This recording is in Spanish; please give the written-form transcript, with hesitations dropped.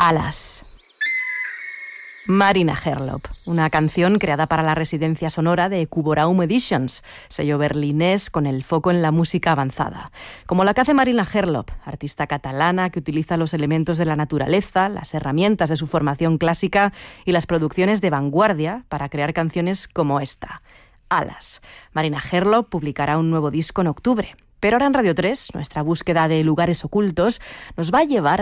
Alas. Marina Herlop, una canción creada para la residencia sonora de Cuboraum Editions, sello berlinés con el foco en la música avanzada. Como la que hace Marina Herlop, artista catalana que utiliza los elementos de la naturaleza, las herramientas de su formación clásica y las producciones de vanguardia para crear canciones como esta, Alas. Marina Herlop publicará un nuevo disco en octubre. Pero ahora en Radio 3, nuestra búsqueda de lugares ocultos nos va a llevar